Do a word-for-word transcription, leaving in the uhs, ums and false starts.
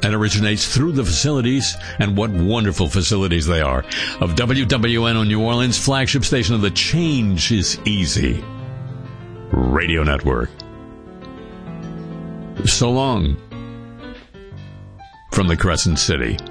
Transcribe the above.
and originates through the facilities, and what wonderful facilities they are, of W W N O New Orleans, flagship station of the Change is Easy Radio Network. So long from the Crescent City.